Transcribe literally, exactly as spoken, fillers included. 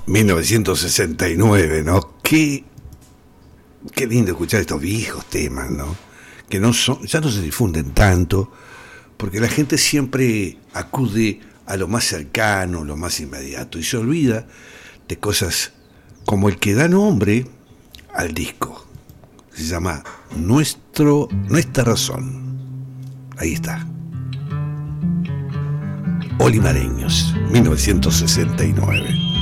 mil novecientos sesenta y nueve, ¿no? Qué, qué lindo escuchar estos viejos temas, ¿no? Que no son, ya no se difunden tanto, porque la gente siempre acude a lo más cercano, lo más inmediato, y se olvida de cosas como el que da nombre al disco. Se llama Nuestro, Nuestra Razón. Ahí está. Olimareños, mil novecientos sesenta y nueve.